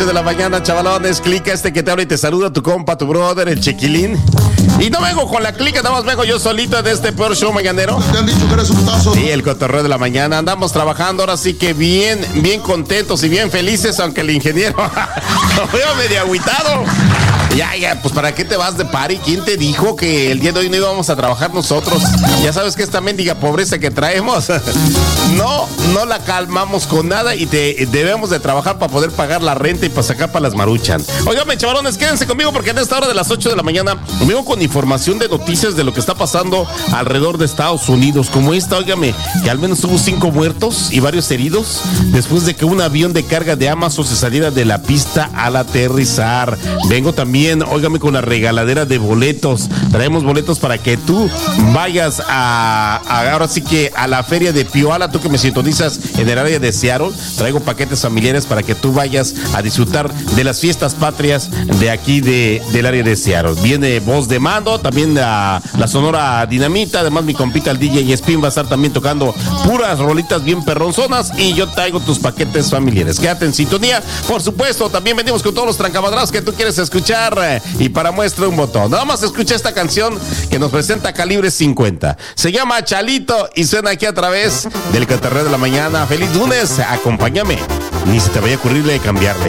De la mañana, chavalones, clica que te habla y te saluda tu compa, tu brother, el Chiquilín. Y no vengo con la clica, nada más vengo yo solito en este peor show mañanero. Te han dicho que eres un putazo. Sí, el cotorreo de la mañana. Andamos trabajando ahora sí que bien contentos y bien felices, aunque el ingeniero lo veo medio agüitado. Ya, pues ¿para qué te vas de party? ¿Quién te dijo que el día de hoy no íbamos a trabajar nosotros? Ya sabes que esta mendiga pobreza que traemos, no la calmamos con nada y debemos de trabajar para poder pagar la renta y para sacar para las maruchan. Óigame, chavalones, quédense conmigo porque en esta hora de las 8 de la mañana vengo con información de noticias de lo que está pasando alrededor de Estados Unidos. Como esta, óigame, que al menos hubo 5 muertos y varios heridos después de que un avión de carga de Amazon se saliera de la pista al aterrizar. Vengo también, óigame, con la regaladera de boletos. Traemos boletos para que tú vayas ahora sí que a la feria de Pioala, tú que me sintonizas en el área de Seattle. Traigo paquetes familiares para que tú vayas a disfrutar de las fiestas patrias de aquí del área de Seattle. Viene Voz de Mando, también la Sonora Dinamita, además mi compita el DJ Spin va a estar también tocando puras rolitas bien perronzonas y yo traigo tus paquetes familiares. Quédate en sintonía. Por supuesto, también venimos con todos los trancamadrazos que tú quieres escuchar y para muestra un botón. Nada más escucha esta canción que nos presenta Calibre 50. Se llama Chalito y suena aquí a través del Cotorreo de la Mañana. Feliz lunes, acompáñame. Ni se te vaya a ocurrirle cambiarle.